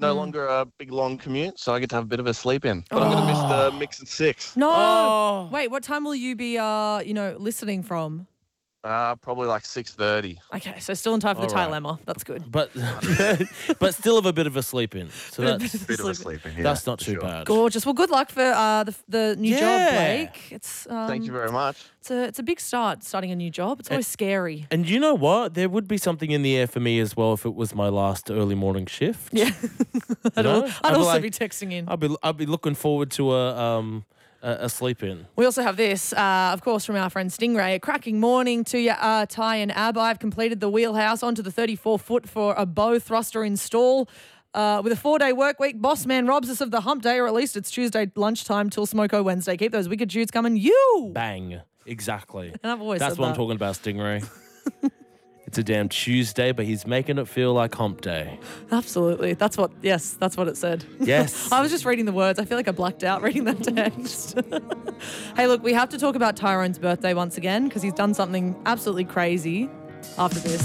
No longer a big, long commute, so I get to have a bit of a sleep in. But I'm going to miss the mix at 6. No. Oh. Wait, what time will you be, listening from? Probably like 6:30. Okay, so still in time for the All right. dilemma. That's good. But but still have a bit of a sleep in. So that's Bit of a sleep in, yeah. that's not for too sure. bad. Gorgeous. Well, good luck for the new job, Yeah. Blake. It's Thank you very much. It's a big start, starting a new job. It's always scary. And you know what? There would be something in the air for me as well if it was my last early morning shift. Yeah. I'd know? I'd I'd be also like- be texting in. I'd be looking forward to a sleep in. We also have this, of course, from our friend Stingray. A cracking morning to you, Ty and Ab. I've completed the wheelhouse onto the 34-foot for a bow thruster install. With a 4-day work week, boss man robs us of the hump day, or at least it's Tuesday lunchtime till Smoko Wednesday. Keep those wicked shoots coming. You! Bang. Exactly. And I've always That's said what I'm that. talking about, Stingray. It's a damn Tuesday, but he's making it feel like hump day. Absolutely. That's what it said. Yes. I was just reading the words. I feel like I blacked out reading that text. Hey, look, we have to talk about Tyrone's birthday once again because he's done something absolutely crazy after this.